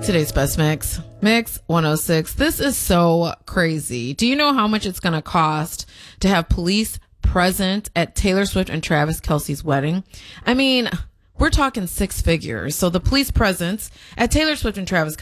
Today's best mix, Mix 106. This is so crazy. Do you know how much it's going to cost to have police present at Taylor Swift and Travis Kelce's wedding? I mean, we're talking six figures. So the police presence at Taylor Swift and Travis